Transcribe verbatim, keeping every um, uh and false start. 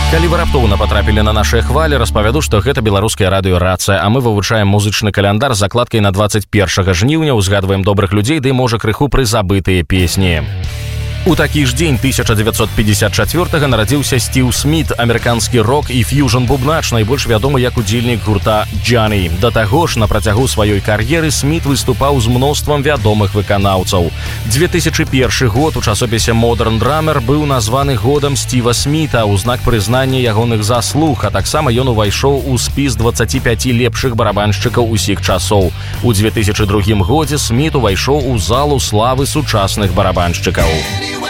Калі вы раптоўна патрапілі на нашыя хвалі, распавяду, што гэта беларуская радыёрацыя, а мы вывучаем музычны каляндар з закладкай на дваццаць першага жніўня, узгадваем добрых людзей, ды можа крыху прызабытыя песні. У такі ж дзень тысяча дзевяцьсот пятьдесят чацвёртага нарадзіўся Стив Смит, амерыканскі рок і фьюжн-бубнач, найбольш вядомы як удзельнік гурта Johnny. Да таго ж, на працягу сваёй кар'еры Смит выступаў з мноствам вядомых выканаўцаў. две тысячы першы год у часопісе Modern Drummer быў названы годам Стива Сміта ў знак прызнання ягоных заслуг, а таксама ён увайшоў у спіс дваццаці пяці лепшых барабаншчыкаў усіх часоў. У две тысячы другім годзе Смит увайшоў у залу славы сучасных барабаншчыкаў.